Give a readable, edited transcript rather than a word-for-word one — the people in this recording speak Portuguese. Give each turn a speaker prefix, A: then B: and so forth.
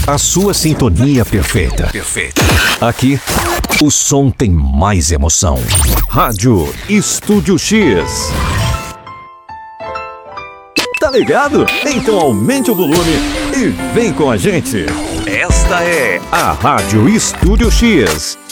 A: A sua sintonia perfeita. Aqui, o som tem mais emoção. Rádio Estúdio X. Tá ligado? Então aumente o volume e vem com a gente. Esta é a Rádio Estúdio X.